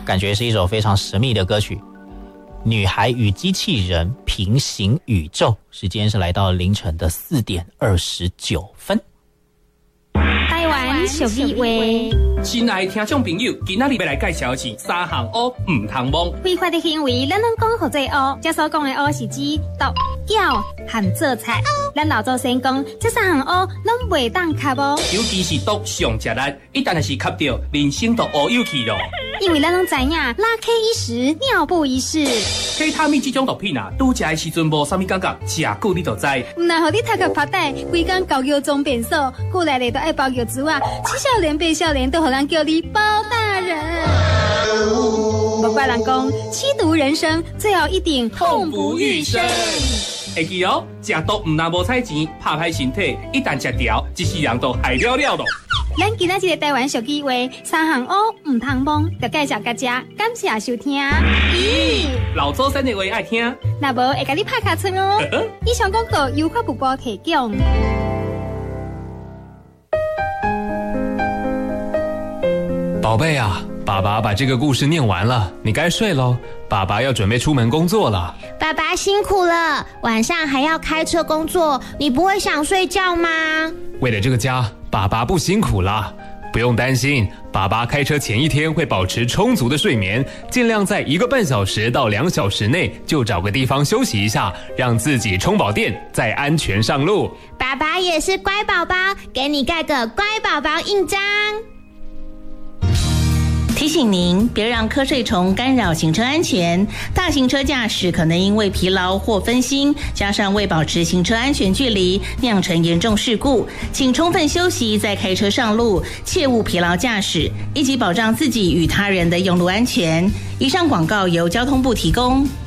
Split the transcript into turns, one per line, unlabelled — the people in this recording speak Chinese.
感觉是一首非常神秘的歌曲。女孩与机器人平行宇宙，时间是来到凌晨的4点29分。
台湾小美话，
亲爱的听众朋友，今仔日要来介绍的是三项乌唔通摸。
违法的行为，咱拢讲好做乌。这所讲的乌是指毒、咬和做菜。咱老祖先讲，这三项乌拢袂当吸哦。
尤其是毒上吃力，一旦是吸到，人生都乌有去咯。
因为咱拢知影，拉 K 一时，尿布一世。
K 他命这种毒品啊，拄食的时阵无啥物感觉，食久你就知。
唔然互你读个拍带，规工搞药装变瘦，过来咧都爱包药珠啊，7少年8少年都互人叫你包大人。不怪人讲，七毒人生最后一定痛不欲生。
会记哦，食毒唔但无彩钱，拍歹身体，一旦食掉，一世人都害了了咯。
咱今仔日的台湾小机会，三项乌唔通摸，就介绍大家，感谢收听。咦，
老祖先的话爱听，
那无会甲你拍卡村哦。以上广告由发布部提供。
宝贝啊，爸爸把这个故事念完了，你该睡咯。爸爸要准备出门工作了。
爸爸辛苦了，晚上还要开车工作，你不会想睡觉吗？
为了这个家，爸爸不辛苦了。不用担心，爸爸开车前一天会保持充足的睡眠，尽量在1个半小时到2小时内就找个地方休息一下，让自己充饱电，再安全上路。
爸爸也是乖宝宝，给你盖个乖宝宝印章。
提醒您，别让瞌睡虫干扰行车安全。大型车驾驶可能因为疲劳或分心，加上未保持行车安全距离，酿成严重事故。请充分休息再开车上路，切勿疲劳驾驶，一起保障自己与他人的用路安全。以上广告由交通部提供。